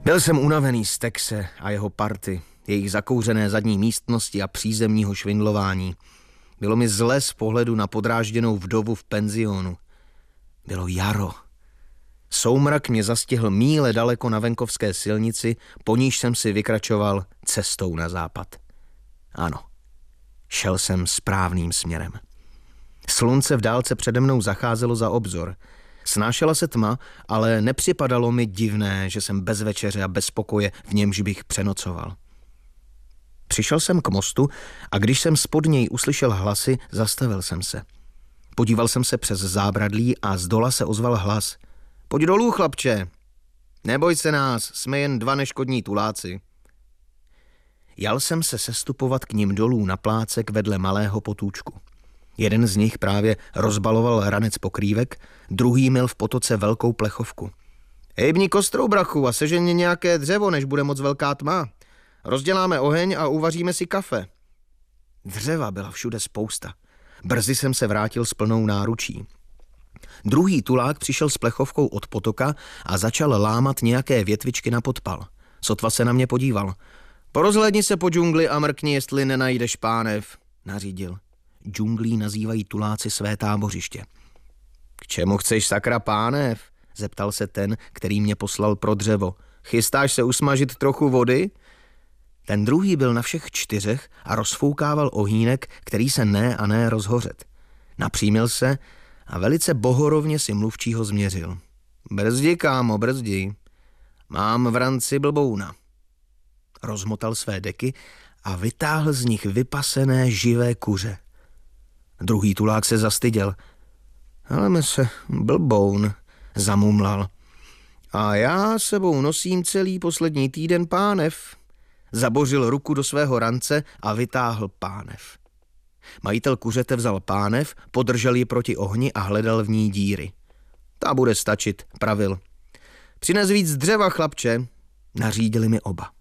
Byl jsem unavený z Texe a jeho party, jejich zakouřené zadní místnosti a přízemního švindlování. Bylo mi zle z pohledu na podrážděnou vdovu v penzionu. Bylo jaro. Soumrak mě zastihl míle daleko na venkovské silnici, po níž jsem si vykračoval cestou na západ. Ano, šel jsem správným směrem. Slunce v dálce přede mnou zacházelo za obzor. Snášela se tma, ale nepřipadalo mi divné, že jsem bez večeře a bez pokoje, v němž bych přenocoval. Přišel jsem k mostu a když jsem spod něj uslyšel hlasy, zastavil jsem se. Podíval jsem se přes zábradlí a zdola se ozval hlas. Pojď dolů, chlapče. Neboj se nás, jsme jen dva neškodní tuláci. Jal jsem se sestupovat k ním dolů na plácek vedle malého potůčku. Jeden z nich právě rozbaloval ranec pokrývek, druhý mil v potoce velkou plechovku. Hejbni kostrou, brachu, a sežeň nějaké dřevo, než bude moc velká tma. Rozděláme oheň a uvaříme si kafe. Dřeva byla všude spousta. Brzy jsem se vrátil s plnou náručí. Druhý tulák přišel s plechovkou od potoka a začal lámat nějaké větvičky na podpal. Sotva se na mě podíval. Porozhlédni se po džungli a mrkni, jestli nenajdeš pánev, nařídil. Džunglí nazývají tuláci své tábořiště. K čemu chceš, sakra, pánev? Zeptal se ten, který mě poslal pro dřevo. Chystáš se usmažit trochu vody? Ten druhý byl na všech čtyřech a rozfoukával ohýnek, který se ne a ne rozhořet. Napřímil se a velice bohorovně si mluvčího změřil. Brzdi, kámo, brzdi. Mám v ranci blbouna. Rozmotal své deky a vytáhl z nich vypasené živé kuře. Druhý tulák se zastyděl. Ale se blboun, zamumlal. A já sebou nosím celý poslední týden pánev. Zabořil ruku do svého rance a vytáhl pánev. Majitel kuřete vzal pánev, podržel ji proti ohni a hledal v ní díry. Ta bude stačit, pravil. Přines víc dřeva, chlapče, nařídili mi oba.